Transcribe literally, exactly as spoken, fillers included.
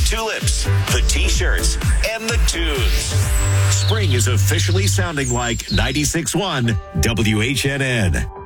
tulips, the t-shirts, and the tunes. Spring is officially sounding like ninety-six point one W H N N.